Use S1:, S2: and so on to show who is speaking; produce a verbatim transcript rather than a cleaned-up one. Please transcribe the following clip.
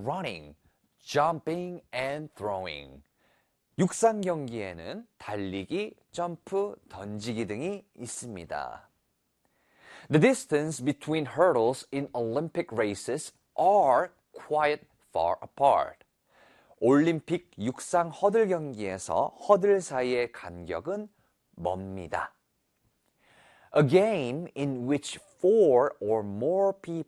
S1: running, jumping and throwing. 육상 경기에는 달리기, 점프, 던지기 등이 있습니다. The distance between hurdles in Olympic races are quite far apart. 올림픽 육상 허들 경기에서 허들 사이의 간격은 멉니다. A game in which four or more people